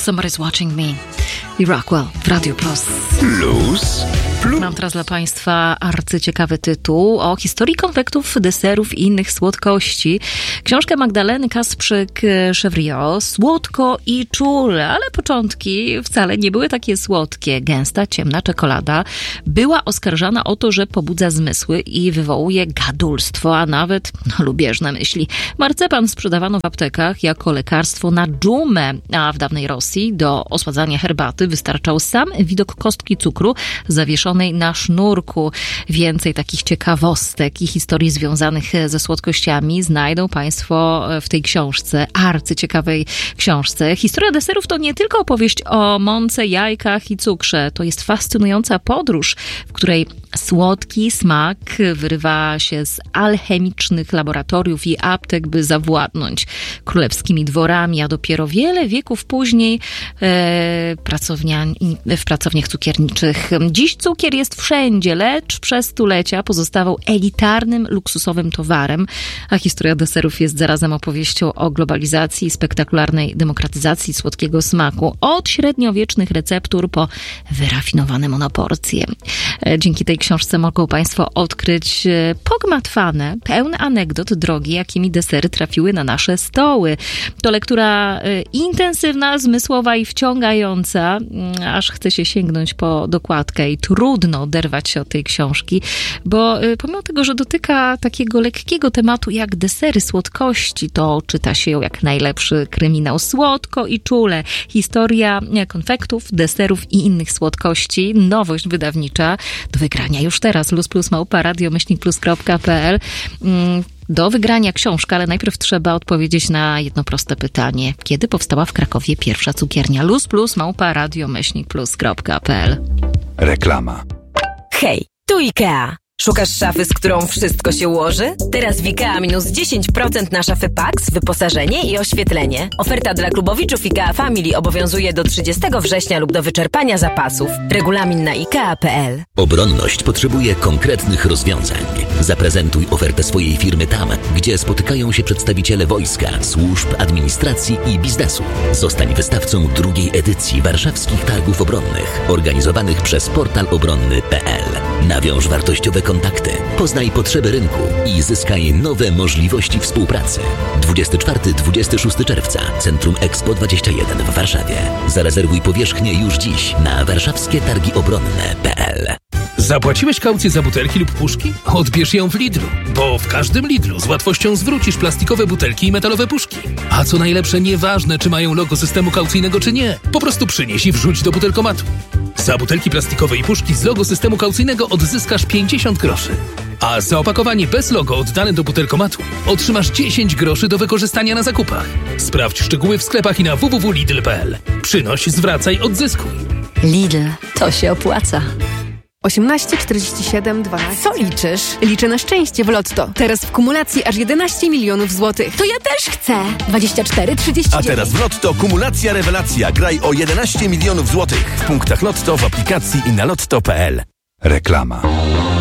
Somebody's Watching Me i Rockwell w Radio Plus. Mam teraz dla Państwa arcyciekawy tytuł o historii konfektów, deserów i innych słodkości. Książkę Magdaleny Kasprzyk-Chevriot, Słodko i czule, ale początki wcale nie były takie słodkie. Gęsta, ciemna czekolada była oskarżana o to, że pobudza zmysły i wywołuje gadulstwo, a nawet lubieżne myśli. Marcepan sprzedawano w aptekach jako lekarstwo na dżumę, a w dawnej Rosji do osładzania herbaty wystarczał sam widok kostki cukru zawieszonej na sznurku. Więcej takich ciekawostek i historii związanych ze słodkościami znajdą Państwo w tej książce, arcyciekawej książce. Historia deserów to nie tylko opowieść o mące, jajkach i cukrze. To jest fascynująca podróż, w której słodki smak wyrywa się z alchemicznych laboratoriów i aptek, by zawładnąć królewskimi dworami, a dopiero wiele wieków później w pracowniach cukierniczych. Dziś cukier jest wszędzie, lecz przez stulecia pozostawał elitarnym, luksusowym towarem, a historia deserów jest zarazem opowieścią o globalizacji i spektakularnej demokratyzacji słodkiego smaku. Od średniowiecznych receptur po wyrafinowane monoporcje. Dzięki tej książce mogą Państwo odkryć pogmatwane, pełne anegdot drogi, jakimi desery trafiły na nasze stoły. To lektura intensywna, zmysłowa i wciągająca, aż chce się sięgnąć po dokładkę i trudno oderwać się od tej książki, bo pomimo tego, że dotyka takiego lekkiego tematu jak desery, słodkości, to czyta się ją jak najlepszy kryminał. Słodko i czule. Historia konfektów, deserów i innych słodkości. Nowość wydawnicza do wygrania już teraz. luz+małpa.radio-plus.pl. Do wygrania książka, ale najpierw trzeba odpowiedzieć na jedno proste pytanie. Kiedy powstała w Krakowie pierwsza cukiernia? luz+małpa.radio-plus.pl. Reklama. Hej, tu IKEA. Szukasz szafy, z którą wszystko się ułoży? Teraz w IKEA minus 10% na szafy Pax, wyposażenie i oświetlenie. Oferta dla klubowiczów IKEA Family obowiązuje do 30 września lub do wyczerpania zapasów. Regulamin na IKEA.pl. Obronność potrzebuje konkretnych rozwiązań. Zaprezentuj ofertę swojej firmy tam, gdzie spotykają się przedstawiciele wojska, służb, administracji i biznesu. Zostań wystawcą drugiej edycji Warszawskich Targów Obronnych, organizowanych przez portal obronny.pl. Nawiąż wartościowe kontakty, poznaj potrzeby rynku i zyskaj nowe możliwości współpracy. 24-26 czerwca, Centrum Expo 21 w Warszawie. Zarezerwuj powierzchnię już dziś na warszawskietargiobronne.pl. Zapłaciłeś kaucję za butelki lub puszki? Odbierz ją w Lidlu, bo w każdym Lidlu z łatwością zwrócisz plastikowe butelki i metalowe puszki. A co najlepsze, nieważne czy mają logo systemu kaucyjnego czy nie, po prostu przynieś i wrzuć do butelkomatu. Za butelki plastikowe i puszki z logo systemu kaucyjnego odzyskasz 50 groszy. A za opakowanie bez logo oddane do butelkomatu otrzymasz 10 groszy do wykorzystania na zakupach. Sprawdź szczegóły w sklepach i na www.lidl.pl. Przynoś, zwracaj, odzyskuj. Lidl, to się opłaca. 18 47 12. Co liczysz? Liczę na szczęście w Lotto. Teraz w kumulacji aż 11 milionów złotych. To ja też chcę. 24 39. A teraz w Lotto kumulacja rewelacja. Graj o 11 milionów złotych. W punktach Lotto, w aplikacji i na lotto.pl. Reklama.